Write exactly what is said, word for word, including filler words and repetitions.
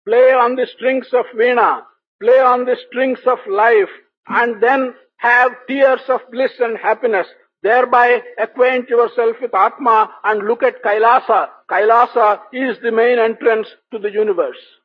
play on the strings of Veena, play on the strings of life, and then have tears of bliss and happiness. Thereby acquaint yourself with Atma and look at Kailasa. Kailasa is the main entrance to the universe.